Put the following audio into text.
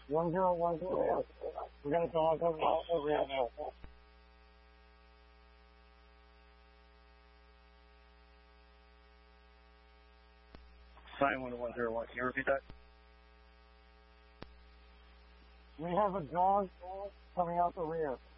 1010. We got a dog coming out over here now. Sign 1101. Can you repeat that? We have a dog coming out the rear.